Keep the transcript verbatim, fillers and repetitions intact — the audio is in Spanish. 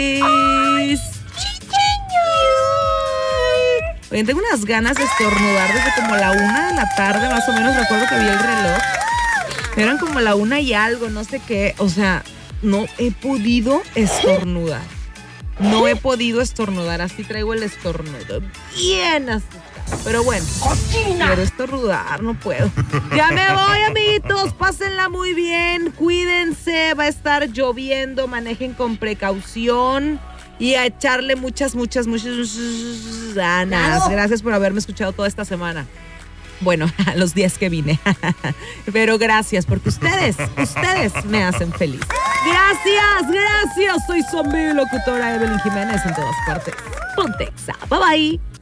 Oye, tengo unas ganas de estornudar desde como la una de la tarde, más o menos, recuerdo que vi el reloj. Eran como la una y algo, no sé qué. O sea, no he podido estornudar. No he podido estornudar, así traigo el estornudo. Bien asustado. Pero bueno, ¡cocina! Quiero estornudar, no puedo. Ya me voy, amiguitos. Pásenla muy bien. Cuídense, va a estar lloviendo. Manejen con precaución. Y a echarle muchas, muchas, muchas ganas. Gracias por haberme escuchado toda esta semana. Bueno, a los días que vine. Pero gracias, porque ustedes, ustedes me hacen feliz. Gracias, gracias. Soy su amiga locutora Evelyn Jiménez en todas partes. Pontexa. Bye bye.